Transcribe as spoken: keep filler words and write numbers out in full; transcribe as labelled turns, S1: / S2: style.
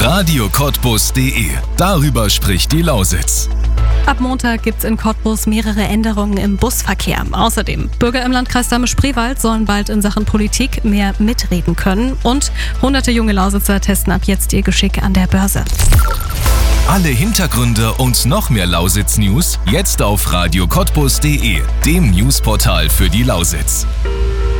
S1: radio cottbus punkt de. Darüber spricht die Lausitz.
S2: Ab Montag gibt es in Cottbus mehrere Änderungen im Busverkehr. Außerdem, Bürger im Landkreis Dahme-Spreewald sollen bald in Sachen Politik mehr mitreden können. Und hunderte junge Lausitzer testen ab jetzt ihr Geschick an der Börse.
S1: Alle Hintergründe und noch mehr Lausitz-News jetzt auf radio cottbus punkt de, dem Newsportal für die Lausitz.